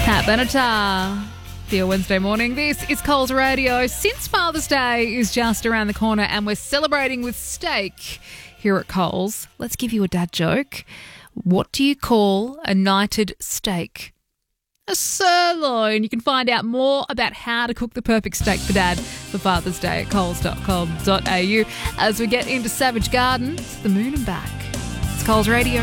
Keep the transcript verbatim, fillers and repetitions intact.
Pat Benatar. For your Wednesday morning, this is Coles Radio. Since Father's Day is just around the corner and we're celebrating with steak here at Coles, let's give you a dad joke. What do you call a knighted steak? A sirloin. You can find out more about how to cook the perfect steak for dad for Father's Day at coles dot com dot a u as we get into Savage Gardens, the moon and back. It's Coles Radio.